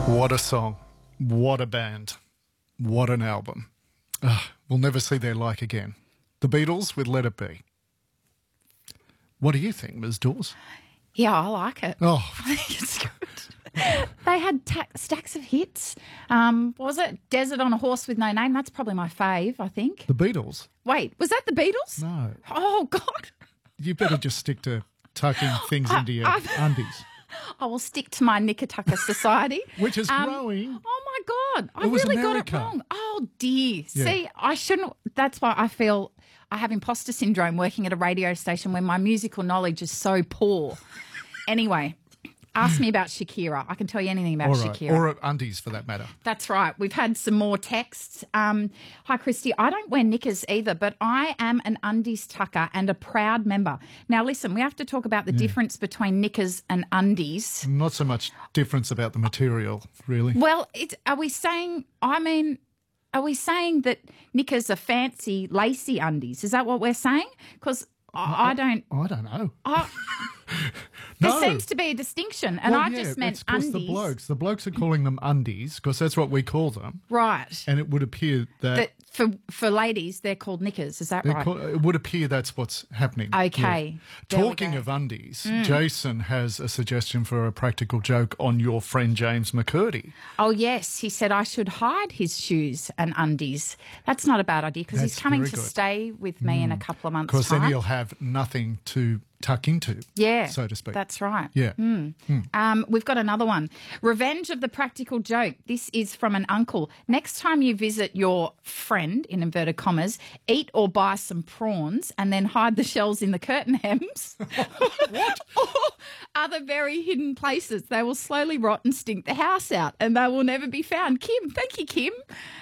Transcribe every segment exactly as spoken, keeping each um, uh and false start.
What a song. What a band. What an album. Ugh, we'll never see their like again. The Beatles with Let It Be. What do you think, Miz Dawes? Yeah, I like it. Oh, I think it's good. They had ta- stacks of hits. Um, what was it? Desert on a Horse with No Name. That's probably my fave, I think. the Beatles? Wait, was that the Beatles? No. Oh, God. You better just stick to tucking things into your I've- undies, I will stick to my Knickertucker Society. which is Um, growing. Oh, my God. I It was really America. got it wrong. Oh, dear. Yeah. See, I shouldn't. That's why I feel I have imposter syndrome working at a radio station when my musical knowledge is so poor. Anyway, ask me about Shakira. I can tell you anything about All right. Shakira. Or undies, for that matter. That's right. We've had some more texts. Um, Hi, Christy. I don't wear knickers either, but I am an undies tucker and a proud member. Now, listen, we have to talk about the difference between knickers and undies. Not so much difference about the material, really. Well, it, are we saying, I mean, are we saying that knickers are fancy, lacy undies? Is that what we're saying? Because I, I don't. I don't know. I, No. There seems to be a distinction, and Well, I yeah, just meant it's 'cause undies. the blokes. The blokes are calling them undies because that's what we call them. Right. And it would appear that... That for for ladies, they're called knickers. Is that They're right? call- it would appear that's what's happening. Okay. Yeah. There we Talking go. Mm. of undies, Jason has a suggestion for a practical joke on your friend James McCurdy. Oh, yes. He said I should hide his shoes and undies. That's not a bad idea because he's That's coming very to good. stay with me in a couple of months' Because time. then he'll have nothing to tuck into, yeah, so to speak. That's right. yeah. Um, we've got another one. Revenge of the practical joke. This is from an uncle. Next time you visit your friend, in inverted commas, eat or buy some prawns and then hide the shells in the curtain hems. What? Or other very hidden places. They will slowly rot and stink the house out and they will never be found. Kim, thank you, Kim.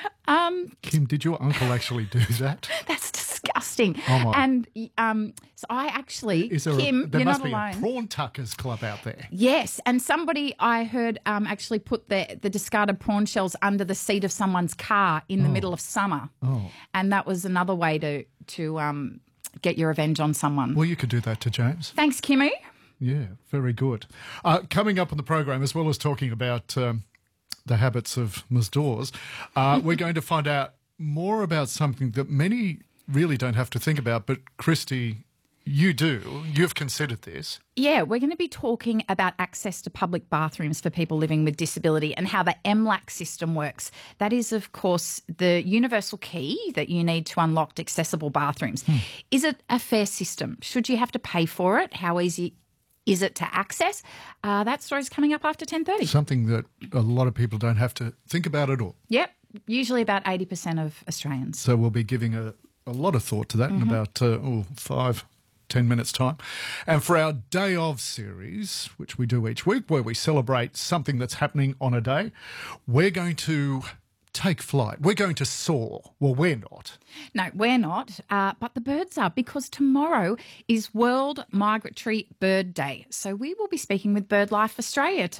Um, Kim, did your uncle actually do that? that's disgusting. Oh, my. And um, so I actually, Is there Kim, a, there you're must not be alone. a prawn tuckers club out there. Yes, and somebody I heard um, actually put the, the discarded prawn shells under the seat of someone's car in the middle of summer. Oh. And that was another way to to um, get your revenge on someone. Well, you could do that to James. Thanks, Kimmy. Yeah, very good. Uh, coming up on the program, as well as talking about um, the habits of Miz Dawes, uh, we're going to find out more about something that many really don't have to think about, but Christy, you do. You've considered this. Yeah, we're going to be talking about access to public bathrooms for people living with disability and how the M LAC system works. That is, of course, the universal key that you need to unlock accessible bathrooms. Hmm. Is it a fair system? Should you have to pay for it? How easy is it to access? Uh, that story's coming up after ten thirty. Something that a lot of people don't have to think about at all. Yep, usually about eighty percent of Australians. So we'll be giving a, a lot of thought to that in about uh, oh, five, ten minutes' time. And for our Day Of series, which we do each week, where we celebrate something that's happening on a day, we're going to take flight. We're going to soar. Well, we're not. No, we're not, uh, but the birds are, because tomorrow is World Migratory Bird Day. So we will be speaking with BirdLife Australia to